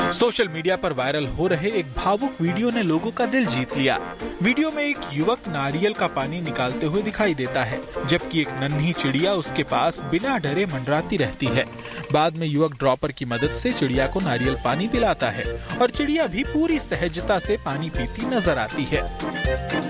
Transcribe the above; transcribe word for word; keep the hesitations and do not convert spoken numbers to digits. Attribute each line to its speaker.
Speaker 1: Social media पर viral हो रहे एक भावुक वीडियो ने लोगों का दिल जीत लिया। वीडियो में एक युवक नारियल का पानी निकालते हुए दिखाई देता है, जबकि एक नन्ही चिड़िया उसके पास बिना डरे मंडराती रहती है। बाद में युवक ड्रॉपर की मदद से चिड़िया को नारियल पानी पिलाता है और चिड़िया भी पूरी सहजता से पानी पीती नजर आती है।